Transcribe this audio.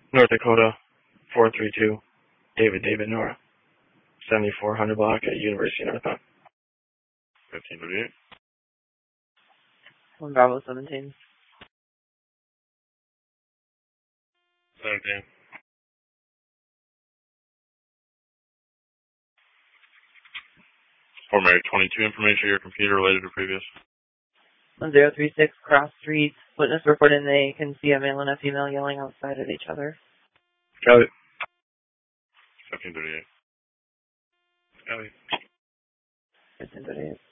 North Dakota, 432, David Nora, 7400 block at University of Northbound. 1538. 1 Bravo 17. 17. Fort Mary 22 information, your computer related to previous. 1036 Cross Street. Witness reported they can see a male and a female yelling outside at each other. Got it. 1538. Got it. 1538.